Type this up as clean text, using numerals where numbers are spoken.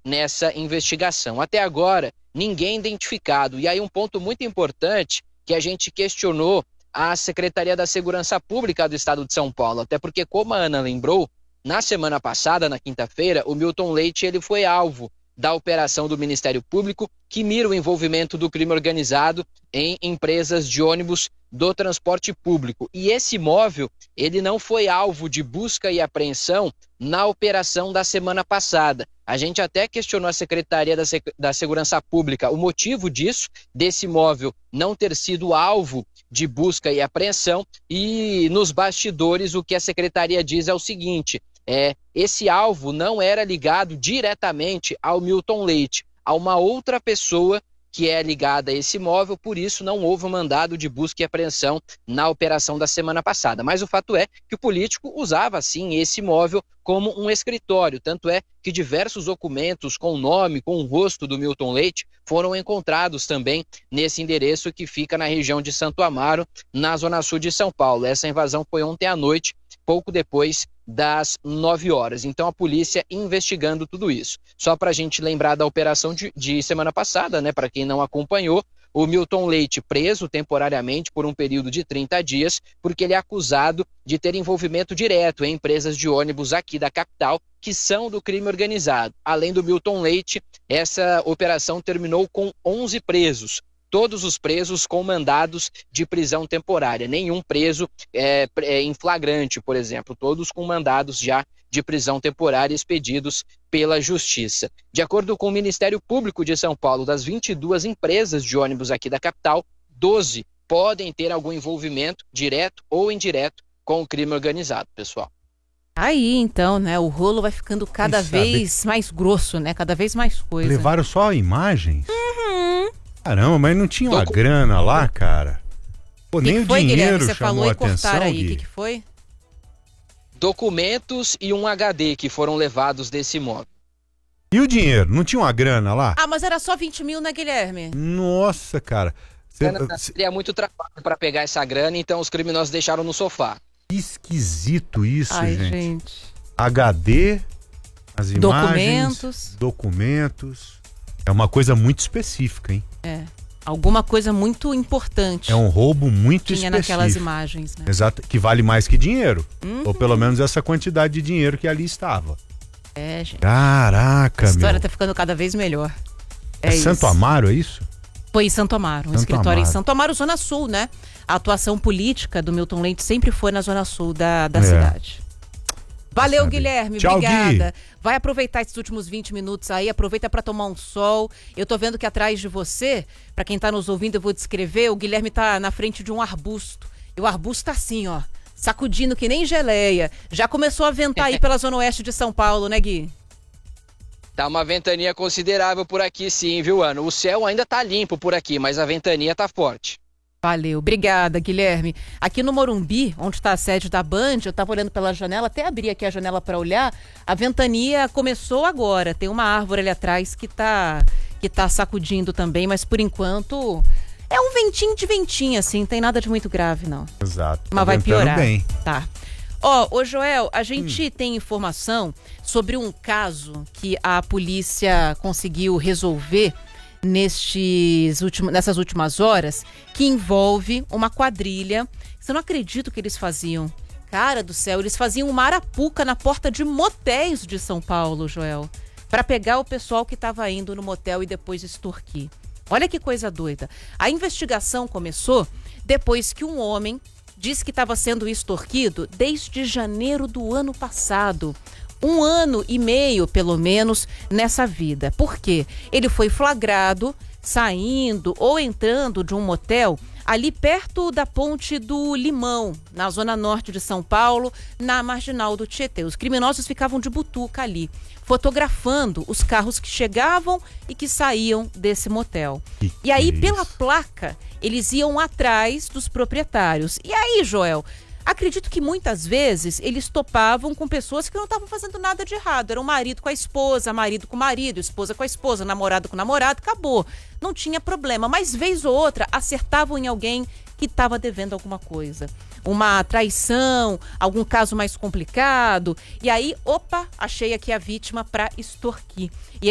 nessa investigação. Até agora, ninguém identificado. E aí um ponto muito importante que a gente questionou a Secretaria da Segurança Pública do Estado de São Paulo, até porque, como a Ana lembrou, na semana passada, na quinta-feira, o Milton Leite ele foi alvo da operação do Ministério Público que mira o envolvimento do crime organizado em empresas de ônibus do transporte público. E esse imóvel, ele não foi alvo de busca e apreensão na operação da semana passada. A gente até questionou a Secretaria da Segurança Pública o motivo disso, desse imóvel não ter sido alvo de busca e apreensão, e nos bastidores o que a Secretaria diz é o seguinte: esse alvo não era ligado diretamente ao Milton Leite, a uma outra pessoa que é ligada a esse imóvel, por isso não houve um mandado de busca e apreensão na operação da semana passada. Mas o fato é que o político usava, sim, esse imóvel como um escritório, tanto é que diversos documentos com o nome, com o rosto do Milton Leite foram encontrados também nesse endereço que fica na região de Santo Amaro, na zona sul de São Paulo. Essa invasão foi ontem à noite, pouco depois das 9 horas. Então a polícia investigando tudo isso. Só para a gente lembrar da operação de semana passada, né? Para quem não acompanhou, o Milton Leite preso temporariamente por um período de 30 dias, porque ele é acusado de ter envolvimento direto em empresas de ônibus aqui da capital, que são do crime organizado. Além do Milton Leite, essa operação terminou com 11 presos. Todos os presos com mandados de prisão temporária. Nenhum preso em flagrante, por exemplo. Todos com mandados já de prisão temporária expedidos pela Justiça. De acordo com o Ministério Público de São Paulo, das 22 empresas de ônibus aqui da capital, 12 podem ter algum envolvimento, direto ou indireto, com o crime organizado, pessoal. Aí, então, né, o rolo vai ficando cada vez mais grosso, né, cada vez mais coisa. Levaram só imagens? Caramba, mas não tinha uma grana lá, cara? Pô, nem o dinheiro chamou a atenção, Gui. O que foi? Documentos e um HD que foram levados desse imóvel. E o dinheiro? Não tinha uma grana lá? Ah, mas era só 20 mil, né, Guilherme? Nossa, cara. Seria muito trabalho para pegar essa grana, então os criminosos deixaram no sofá. Que esquisito isso, Ai, gente. HD, as imagens, documentos. É uma coisa muito específica, hein? Alguma coisa muito importante. É um roubo muito específico. Tinha naquelas imagens, né? Exato, que vale mais que dinheiro. Ou pelo menos essa quantidade de dinheiro que ali estava. Gente. Caraca, a história tá ficando cada vez melhor. É Santo Amaro, é isso? Foi em Santo Amaro, um escritório em Santo Amaro, Zona Sul, né? A atuação política do Milton Leite sempre foi na Zona Sul da cidade. Valeu, Guilherme. Tchau, obrigada. Gui. Vai aproveitar esses últimos 20 minutos aí, aproveita para tomar um sol. Eu tô vendo que atrás de você, para quem tá nos ouvindo, eu vou descrever, o Guilherme tá na frente de um arbusto. E o arbusto tá assim, ó, sacudindo que nem geleia. Já começou a ventar aí pela zona oeste de São Paulo, né, Gui? Tá uma ventania considerável por aqui, sim, viu, Ana? O céu ainda tá limpo por aqui, mas a ventania tá forte. Valeu, obrigada, Guilherme. Aqui no Morumbi, onde está a sede da Band, eu estava olhando pela janela, até abri aqui a janela para olhar, a ventania começou agora, tem uma árvore ali atrás que tá sacudindo também, mas por enquanto é um ventinho de ventinho, assim, não tem nada de muito grave, não. Exato. Mas vai piorar. Bem. Tá. Ô Joel, a gente tem informação sobre um caso que a polícia conseguiu resolver nessas últimas horas, que envolve uma quadrilha. Você não acredita o que eles faziam? Cara do céu, eles faziam uma arapuca na porta de motéis de São Paulo, Joel, para pegar o pessoal que estava indo no motel e depois extorquir. Olha que coisa doida. A investigação começou depois que um homem disse que estava sendo extorquido desde janeiro do ano passado. 1 ano e meio, pelo menos, nessa vida. Por quê? Ele foi flagrado saindo ou entrando de um motel ali perto da Ponte do Limão, na zona norte de São Paulo, na marginal do Tietê. Os criminosos ficavam de butuca ali, fotografando os carros que chegavam e que saíam desse motel. E aí, pela placa, eles iam atrás dos proprietários. E aí, Joel, acredito que muitas vezes eles topavam com pessoas que não estavam fazendo nada de errado. Era o marido com a esposa, marido com o marido, esposa com a esposa, namorado com o namorado, acabou. Não tinha problema, mas vez ou outra acertavam em alguém que estava devendo alguma coisa. Uma traição, algum caso mais complicado. E aí, opa, achei aqui a vítima para extorquir.